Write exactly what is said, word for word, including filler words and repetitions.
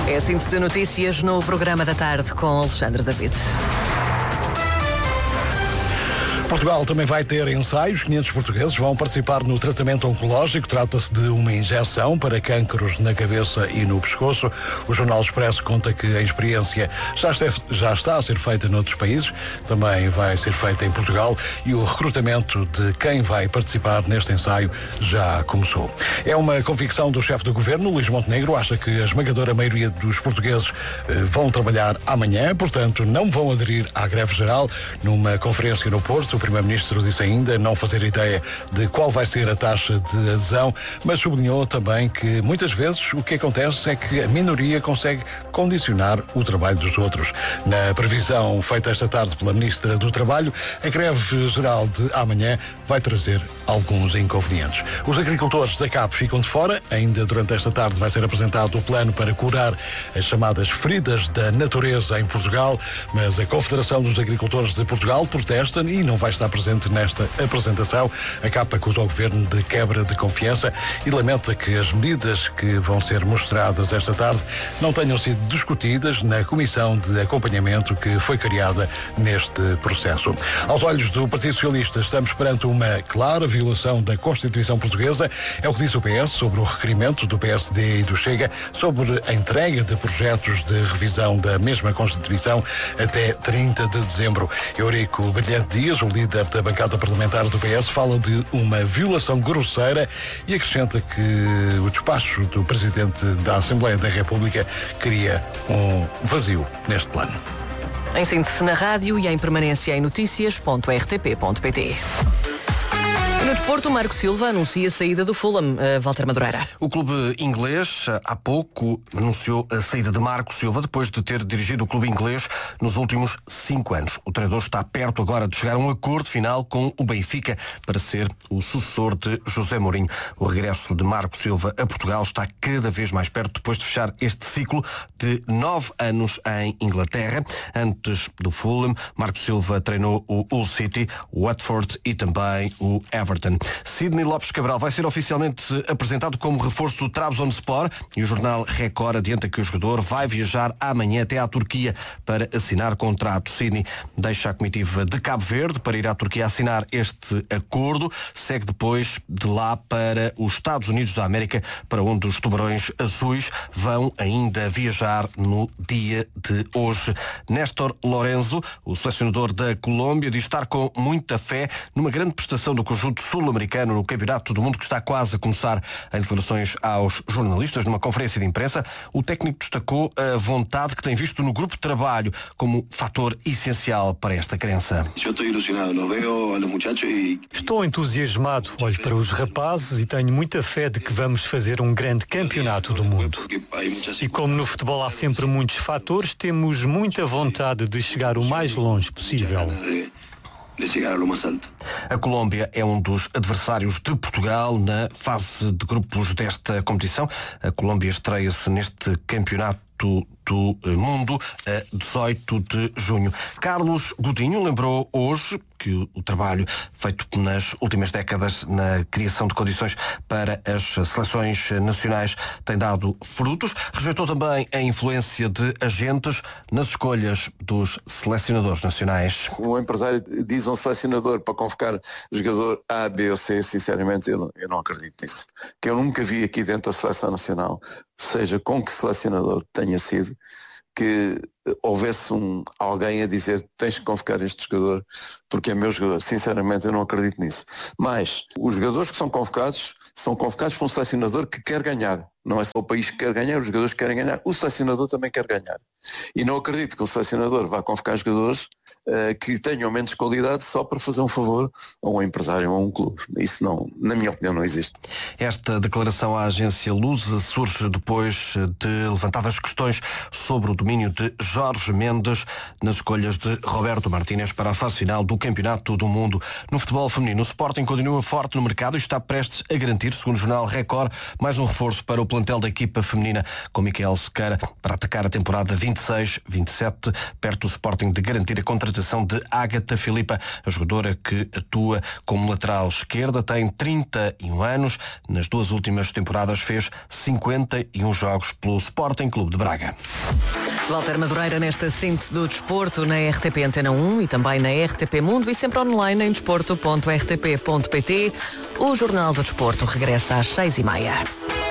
É a síntese de notícias no programa da tarde com Alexandre David. Portugal também vai ter ensaios. quinhentos portugueses vão participar no tratamento oncológico. Trata-se de uma injeção para cânceres na cabeça e no pescoço. O Jornal Expresso conta que a experiência já, esteve, já está a ser feita noutros países. Também vai ser feita em Portugal e o recrutamento de quem vai participar neste ensaio já começou. É uma convicção do chefe do governo, Luís Montenegro. Acha que a esmagadora maioria dos portugueses eh, vão trabalhar amanhã, portanto não vão aderir à greve geral. Numa conferência no Porto, o Primeiro-Ministro disse ainda não fazer ideia de qual vai ser a taxa de adesão, mas sublinhou também que muitas vezes o que acontece é que a minoria consegue condicionar o trabalho dos outros. Na previsão feita esta tarde pela Ministra do Trabalho, a greve geral de amanhã vai trazer alguns inconvenientes. Os agricultores da C A P ficam de fora. Ainda durante esta tarde vai ser apresentado o plano para curar as chamadas feridas da natureza em Portugal, mas a Confederação dos Agricultores de Portugal protesta e não vai estar presente nesta apresentação. A C A P acusa o governo de quebra de confiança e lamenta que as medidas que vão ser mostradas esta tarde não tenham sido discutidas na comissão de acompanhamento que foi criada neste processo. Aos olhos do Partido Socialista, estamos perante uma clara violação da Constituição Portuguesa. É o que diz o P S sobre o requerimento do P S D e do Chega sobre a entrega de projetos de revisão da mesma Constituição até trinta de dezembro. Eurico Brilhante Dias, o líder da bancada parlamentar do P S, fala de uma violação grosseira e acrescenta que o despacho do Presidente da Assembleia da República cria um vazio neste plano. Em síntese na rádio e em permanência em notícias ponto r t p ponto p t. No desporto, Marco Silva anuncia a saída do Fulham. Uh, Walter Madureira. O clube inglês, há pouco, anunciou a saída de Marco Silva depois de ter dirigido o clube inglês nos últimos cinco anos. O treinador está perto agora de chegar a um acordo final com o Benfica para ser o sucessor de José Mourinho. O regresso de Marco Silva a Portugal está cada vez mais perto depois de fechar este ciclo de nove anos em Inglaterra. Antes do Fulham, Marco Silva treinou o Hull City, o Watford e também o Everton. Sidney Lopes Cabral vai ser oficialmente apresentado como reforço do Trabzonspor e o jornal Record adianta que o jogador vai viajar amanhã até à Turquia para assinar contrato. Sidney deixa a comitiva de Cabo Verde para ir à Turquia assinar este acordo. Segue depois de lá para os Estados Unidos da América, para onde os Tubarões Azuis vão ainda viajar no dia de hoje. Néstor Lorenzo, o selecionador da Colômbia, diz estar com muita fé numa grande prestação do conjunto sul-americano no Campeonato do Mundo que está quase a começar. Em declarações aos jornalistas numa conferência de imprensa, o técnico destacou a vontade que tem visto no grupo de trabalho como fator essencial para esta crença. Estou entusiasmado, olho para os rapazes e tenho muita fé de que vamos fazer um grande campeonato do mundo. E como no futebol há sempre muitos fatores, temos muita vontade de chegar o mais longe possível. de chegar a lo mais alto. A Colômbia é um dos adversários de Portugal na fase de grupos desta competição. A Colômbia estreia-se neste campeonato do mundo a dezoito de junho. Carlos Godinho lembrou hoje que o trabalho feito nas últimas décadas na criação de condições para as seleções nacionais tem dado frutos. Rejeitou também a influência de agentes nas escolhas dos selecionadores nacionais. Um empresário diz a um selecionador para convocar jogador A, B ou C, sinceramente eu não, eu não acredito nisso. Que eu nunca vi aqui dentro da seleção nacional, seja com que selecionador tenha sido, que houvesse um, alguém a dizer tens que convocar este jogador porque é meu jogador. Sinceramente eu não acredito nisso. Mas os jogadores que são convocados são convocados por um selecionador que quer ganhar. Não é só o país que quer ganhar, os jogadores querem ganhar. O selecionador também quer ganhar. E não acredito que o selecionador vá convocar jogadores uh, que tenham menos qualidade só para fazer um favor a um empresário ou a um clube. Isso não, na minha opinião, não existe. Esta declaração à agência Lusa surge depois de levantadas questões sobre o domínio de Jorge Mendes nas escolhas de Roberto Martínez para a fase final do Campeonato do Mundo. No futebol feminino, o Sporting continua forte no mercado e está prestes a garantir, segundo o jornal Record, mais um reforço para o plantel da equipa feminina, com Micael Sequeira para atacar a temporada vinte e seis vinte e sete, perto do Sporting de garantir a contratação de Ágata Filipa, a jogadora que atua como lateral esquerda, tem trinta e um anos, nas duas últimas temporadas fez cinquenta e um jogos pelo Sporting Clube de Braga. Walter Madureira nesta síntese do desporto na R T P Antena um e também na R T P Mundo e sempre online em desporto ponto r t p ponto p t. O Jornal do Desporto regressa às seis e meia.